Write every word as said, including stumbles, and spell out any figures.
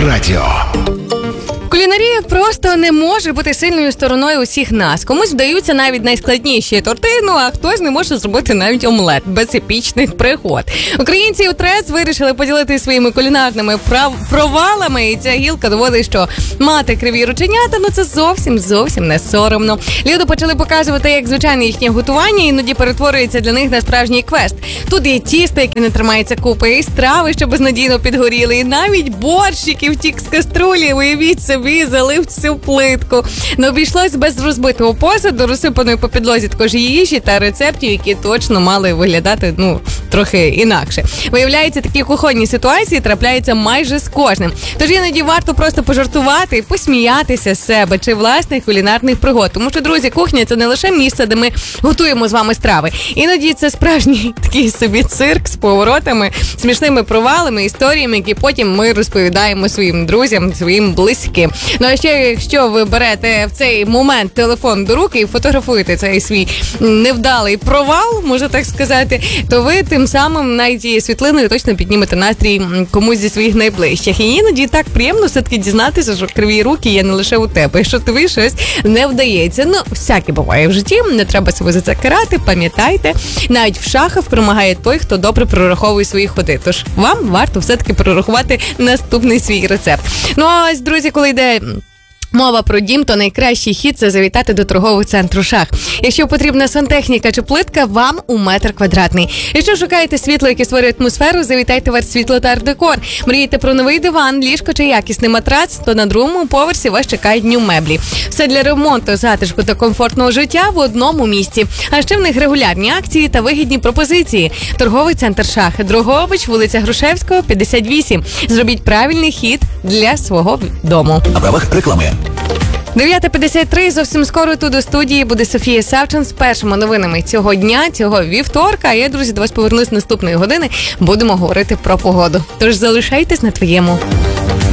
Радіо. Кулінарія просто не може бути сильною стороною усіх нас. Комусь вдаються навіть найскладніші торти, ну а хтось не може зробити навіть омлет без епічних пригод. Українці у ТРЕЦ вирішили поділитися своїми кулінарними прав... провалами, і ця гілка доводить, що мати криві рученята, ну це зовсім, зовсім не соромно. Люди почали показувати, як звичайне їхнє готування іноді перетворюється для них на справжній квест. Тут є тісто, яке не тримається купи, і страви, що безнадійно підгоріли, і навіть борщ, який втік з каструлі, уявіть собі, залив всю плитку. Не обійшлось без розбитого посуду, розсипаної по підлозі також їжі та рецептів, які точно мали виглядати, ну, трохи інакше. Виявляється, такі кухонні ситуації трапляються майже з кожним. Тож іноді варто просто пожартувати і посміятися з себе чи власних кулінарних пригод. Тому що, друзі, кухня – це не лише місце, де ми готуємо з вами страви. Іноді це справжній такий собі цирк з поворотами, смішними провалами, історіями, які потім ми розповідаємо своїм друзям, своїм близьким. Ну а ще, якщо ви берете в цей момент телефон до руки і фотографуєте цей свій невдалий провал, можна так сказати, то ви тим самим навіть і світлиною точно піднімете настрій комусь зі своїх найближчих. І іноді так приємно все-таки дізнатися, що криві руки є не лише у тебе, і що тобі щось не вдається. Ну, всяке буває в житті, не треба себе за це карати, пам'ятайте, навіть в шахах перемагає той, хто добре прораховує свої ходи. Тож вам варто все-таки прорахувати наступний свій рецепт. Ну а ось, друзі, коли йде мова про дім, то найкращий хід – це завітати до торгового центру «Шах». Якщо потрібна сантехніка чи плитка, вам у метр квадратний. Якщо шукаєте світло, яке створює атмосферу, завітайте в «Арт-світло» та «Арт-декор». Мрієте про новий диван, ліжко чи якісний матрац, то на другому поверсі вас чекають нью-меблі. Все для ремонту, затишку та комфортного життя в одному місці. А ще в них регулярні акції та вигідні пропозиції. Торговий центр «Шах», Дрогобич, вулиця Грушевського, п'ятдесят вісім. Зробіть правильний хід для свого дому. На правах реклами. дев'ята п'ятдесят три, зовсім скоро тут у студії буде Софія Савчин з першими новинами цього дня, цього вівторка. А я, друзі, до вас повернусь наступної години. Будемо говорити про погоду. Тож залишайтесь на твоєму.